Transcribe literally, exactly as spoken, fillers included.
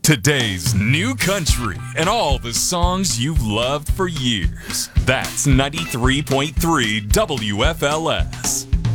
Today's new country and all the songs you've loved for years. That's ninety-three point three W F L S.